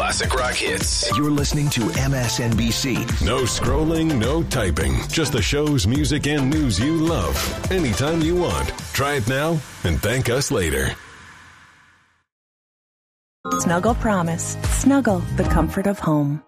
classic rock hits. You're listening to MSNBC. No scrolling, no typing. Just the shows, music, and news you love. Anytime you want. Try it now and thank us later. Snuggle Promise. Snuggle, the comfort of home.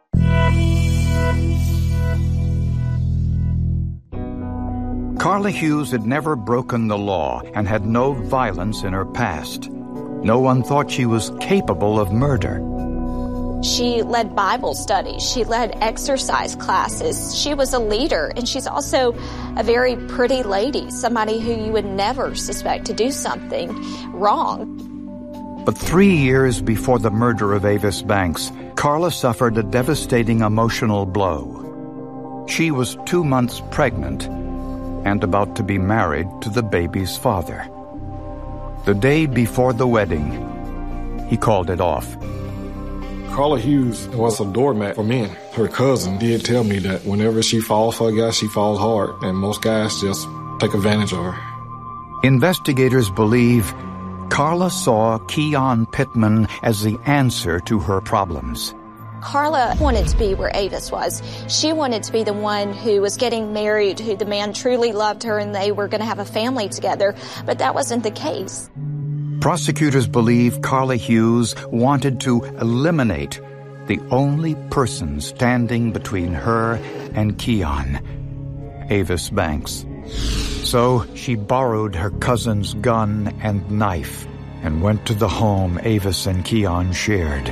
Carla Hughes had never broken the law and had no violence in her past. No one thought she was capable of murder. She led Bible studies. She led exercise classes. She was a leader, and she's also a very pretty lady, somebody who you would never suspect to do something wrong. But 3 years before the murder of Avis Banks, Carla suffered a devastating emotional blow. She was 2 months pregnant and about to be married to the baby's father. The day before the wedding, he called it off. Carla Hughes was a doormat for men. Her cousin did tell me that whenever she falls for a guy, she falls hard, and most guys just take advantage of her. Investigators believe Carla saw Keon Pittman as the answer to her problems. Carla wanted to be where Avis was. She wanted to be the one who was getting married, who the man truly loved her, and they were going to have a family together. But that wasn't the case. Prosecutors believe Carla Hughes wanted to eliminate the only person standing between her and Keon, Avis Banks. So she borrowed her cousin's gun and knife and went to the home Avis and Keon shared.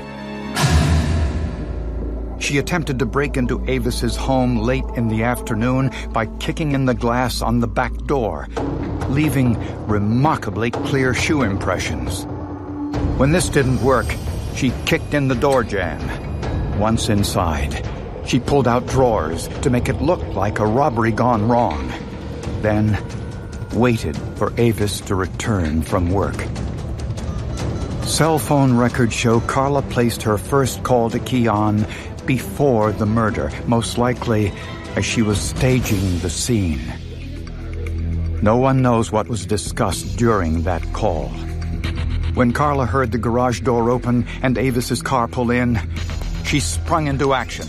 She attempted to break into Avis's home late in the afternoon by kicking in the glass on the back door, leaving remarkably clear shoe impressions. When this didn't work, she kicked in the door jamb. Once inside, she pulled out drawers to make it look like a robbery gone wrong. Then waited for Avis to return from work. Cell phone records show Carla placed her first call to Keon before the murder, most likely as she was staging the scene. No one knows what was discussed during that call. When Carla heard the garage door open and Avis's car pull in, she sprung into action.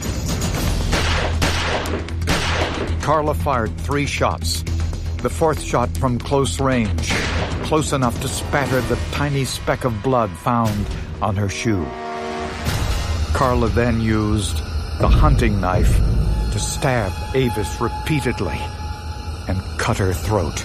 Carla fired 3 shots. The 4th shot from close range, close enough to spatter the tiny speck of blood found on her shoe. Carla then used the hunting knife to stab Avis repeatedly and cut her throat.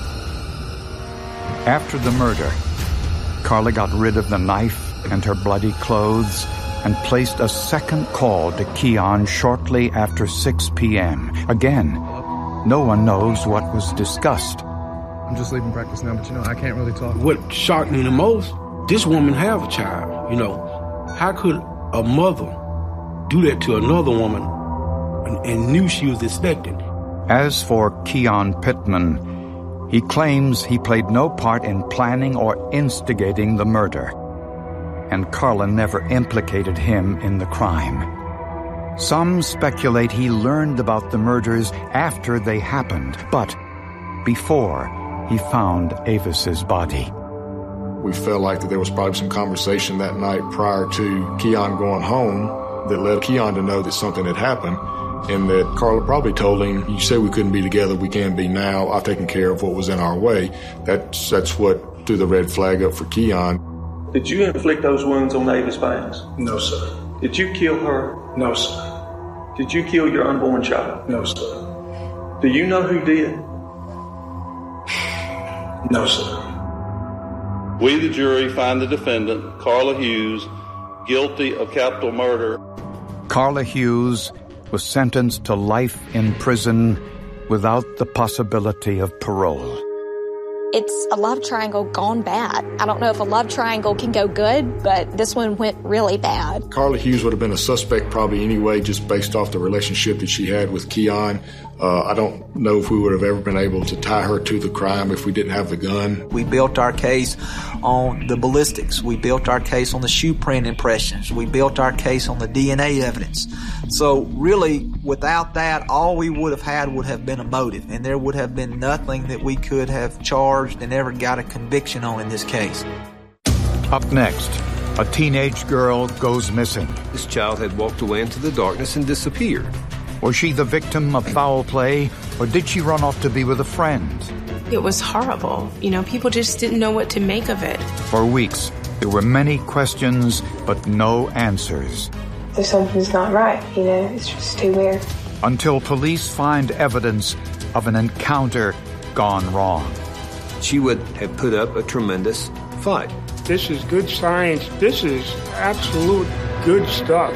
After the murder, Carla got rid of the knife and her bloody clothes and placed a second call to Keon shortly after 6 p.m. Again, no one knows what was discussed. I'm just leaving practice now, but I can't really talk. What shocked me the most, this woman have a child, How could a mother do that to another woman and knew she was expected? As for Keon Pittman, he claims he played no part in planning or instigating the murder, and Carla never implicated him in the crime. Some speculate he learned about the murders after they happened, but before he found Avis's body. We felt like that there was probably some conversation that night prior to Keon going home that led Keon to know that something had happened, and that Carla probably told him, "You said we couldn't be together, we can be now. I've taken care of what was in our way." That's what threw the red flag up for Keon. Did you inflict those wounds on Avis Banks? No, sir. Did you kill her? No, sir. Did you kill your unborn child? No, sir. Do you know who did? No, sir. We, the jury, find the defendant, Carla Hughes, guilty of capital murder. Carla Hughes was sentenced to life in prison without the possibility of parole. It's a love triangle gone bad. I don't know if a love triangle can go good, but this one went really bad. Carla Hughes would have been a suspect probably anyway, just based off the relationship that she had with Keon. I don't know if we would have ever been able to tie her to the crime if we didn't have the gun. We built our case on the ballistics. We built our case on the shoe print impressions. We built our case on the DNA evidence. So really, without that, all we would have had would have been a motive, and there would have been nothing that we could have charged and ever got a conviction on in this case. Up next, A teenage girl goes missing. This child had walked away into the darkness and disappeared. Was she the victim of foul play, or did she run off to be with a friend? It was horrible. People just didn't know what to make of it. For weeks, there were many questions, but no answers. There's something's not right, it's just too weird. Until police find evidence of an encounter gone wrong. She would have put up a tremendous fight. This is good science. This is absolute good stuff.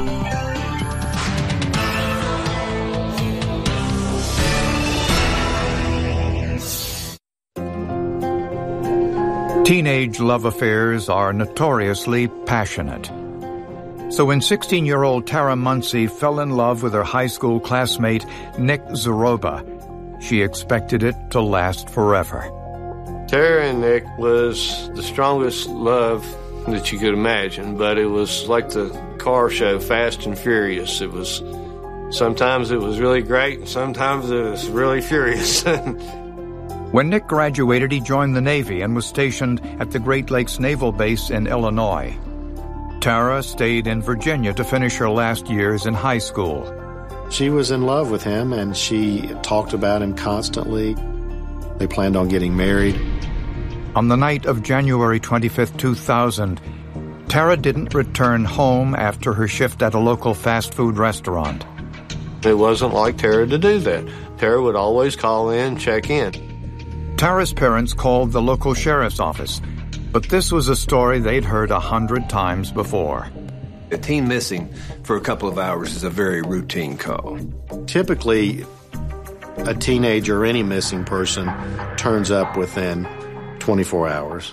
Teenage love affairs are notoriously passionate. So when 16-year-old Tara Muncy fell in love with her high school classmate, Nick Zaroba, she expected it to last forever. Tara and Nick was the strongest love that you could imagine, but it was like the car show, Fast and Furious. Sometimes it was really great, and sometimes it was really furious. When Nick graduated, he joined the Navy and was stationed at the Great Lakes Naval Base in Illinois. Tara stayed in Virginia to finish her last years in high school. She was in love with him, and she talked about him constantly. They planned on getting married. On the night of January 25, 2000, Tara didn't return home after her shift at a local fast food restaurant. It wasn't like Tara to do that. Tara would always call in, check in. Tara's parents called the local sheriff's office, but this was a story they'd heard 100 times before. A teen missing for a couple of hours is a very routine call. Typically, a teenager or any missing person turns up within 24 hours.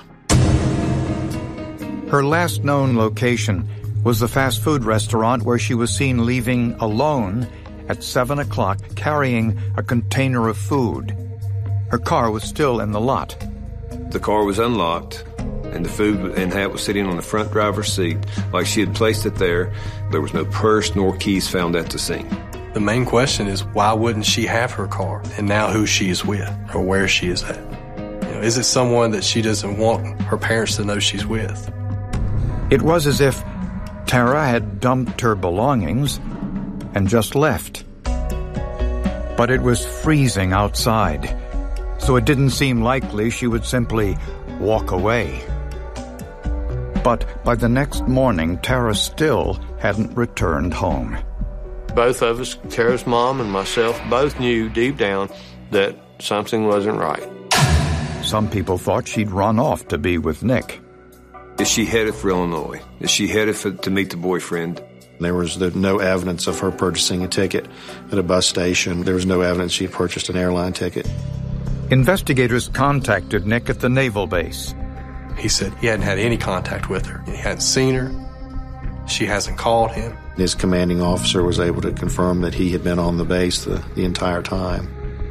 Her last known location was the fast food restaurant where she was seen leaving alone at 7 o'clock carrying a container of food. Her car was still in the lot. The car was unlocked, and the food and hat was sitting on the front driver's seat like she had placed it there. There was no purse nor keys found at the scene. The main question is, why wouldn't she have her car and now who she is with or where she is at? Is it someone that she doesn't want her parents to know she's with? It was as if Tara had dumped her belongings and just left. But it was freezing outside, so it didn't seem likely she would simply walk away. But by the next morning, Tara still hadn't returned home. Both of us, Tara's mom and myself, both knew deep down that something wasn't right. Some people thought she'd run off to be with Nick. Is she headed for Illinois? Is she headed to meet the boyfriend? There was no evidence of her purchasing a ticket at a bus station. There was no evidence she purchased an airline ticket. Investigators contacted Nick at the naval base. He said he hadn't had any contact with her. He hadn't seen her. She hasn't called him. His commanding officer was able to confirm that he had been on the base the entire time.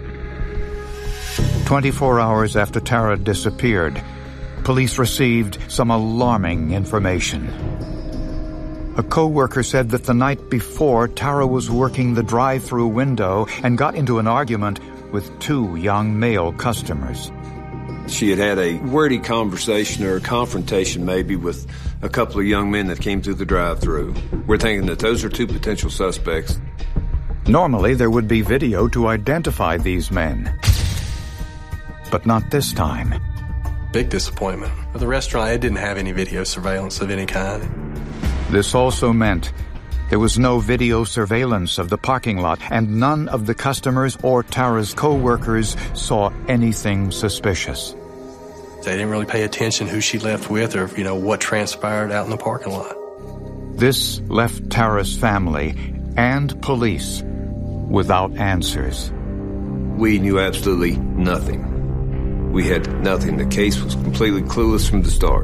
24 hours after Tara disappeared, police received some alarming information. A co-worker said that the night before, Tara was working the drive-through window and got into an argument with 2 young male customers. She had a wordy conversation or a confrontation maybe with a couple of young men that came through the drive-through. We're thinking that those are 2 potential suspects. Normally, there would be video to identify these men. But not this time. Big disappointment. The restaurant, it didn't have any video surveillance of any kind. This also meant there was no video surveillance of the parking lot, and none of the customers or Tara's co-workers saw anything suspicious. They didn't really pay attention who she left with or, what transpired out in the parking lot. This left Tara's family and police without answers. We knew absolutely nothing. We had nothing. The case was completely clueless from the start.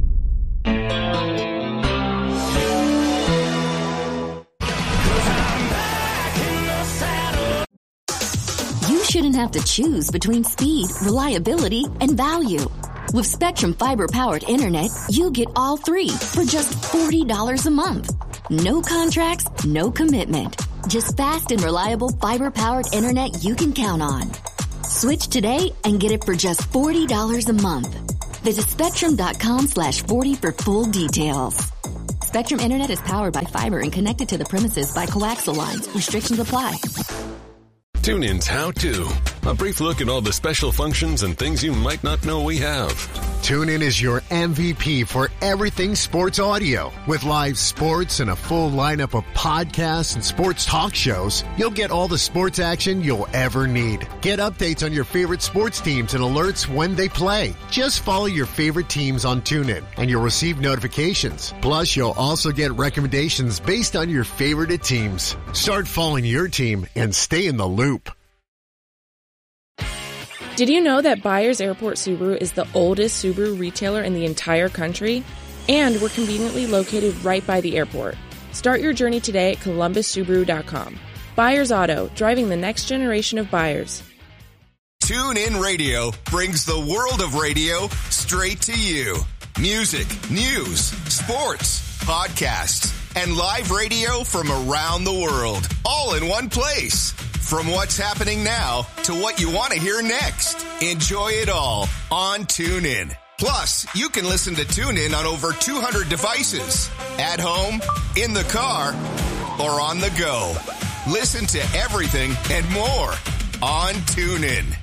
You shouldn't have to choose between speed, reliability, and value. With Spectrum Fiber-powered internet, you get all 3 for just $40 a month. No contracts, no commitment. Just fast and reliable fiber-powered internet you can count on. Switch today and get it for just $40 a month. Visit Spectrum.com/40 for full details. Spectrum Internet is powered by fiber and connected to the premises by coaxial lines. Restrictions apply. TuneIn's How To. A brief look at all the special functions and things you might not know we have. TuneIn is your MVP for everything sports audio. With live sports and a full lineup of podcasts and sports talk shows, you'll get all the sports action you'll ever need. Get updates on your favorite sports teams and alerts when they play. Just follow your favorite teams on TuneIn, and you'll receive notifications. Plus, you'll also get recommendations based on your favorite teams. Start following your team and stay in the loop. Did you know that Byers Airport Subaru is the oldest Subaru retailer in the entire country? And we're conveniently located right by the airport. Start your journey today at ColumbusSubaru.com. Byers Auto, driving the next generation of buyers. TuneIn Radio brings the world of radio straight to you. Music, news, sports, podcasts, and live radio from around the world, all in one place. From what's happening now to what you want to hear next. Enjoy it all on TuneIn. Plus, you can listen to TuneIn on over 200 devices. At home, in the car, or on the go. Listen to everything and more on TuneIn.